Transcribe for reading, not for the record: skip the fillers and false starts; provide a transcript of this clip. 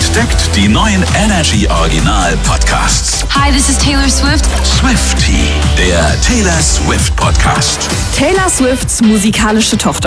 Entdeckt die neuen Energy Original Podcasts. Hi, this is Taylor Swift. Swiftie, der Taylor Swift Podcast. Taylor Swifts musikalische Tochter.